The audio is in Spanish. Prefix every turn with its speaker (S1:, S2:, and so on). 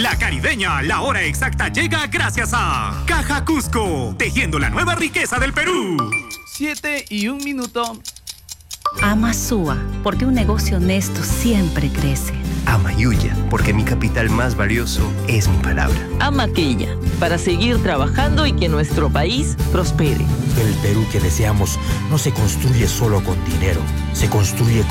S1: La Caribeña, la hora exacta llega gracias a Caja Cusco, tejiendo la nueva riqueza del Perú.
S2: 7:01.
S3: Ama Sua, porque un negocio honesto siempre crece.
S4: Ama Yuya, porque mi capital más valioso es mi palabra.
S5: Ama Quilla, para seguir trabajando y que nuestro país prospere.
S6: El Perú que deseamos no se construye solo con dinero, se construye